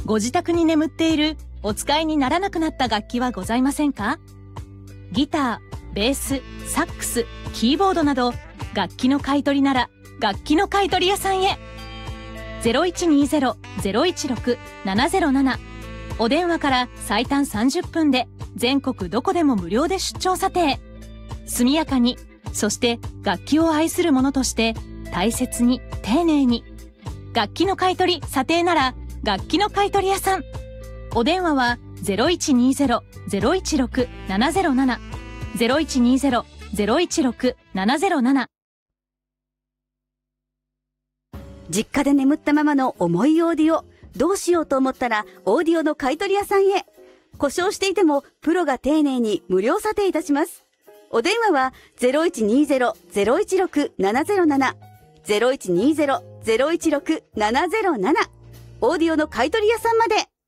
ご自宅に眠っているお使いにならなくなった楽器はございませんか？ギター、ベース、サックス、キーボードなど楽器の買い取りなら楽器の買い取り屋さんへ。0120-016-707お電話から最短30分で全国どこでも無料で出張査定。速やかに、そして楽器を愛する者として大切に丁寧に。楽器の買い取り査定なら楽器の買い取り屋さん。お電話は 0120-016-707 0120-016-707。 実家で眠ったままの重いオーディオ、どうしようと思ったらオーディオの買い取り屋さんへ。故障していてもプロが丁寧に無料査定いたします。お電話は 0120-016-707 0120-016-707 オーディオの買い取り屋さんまで。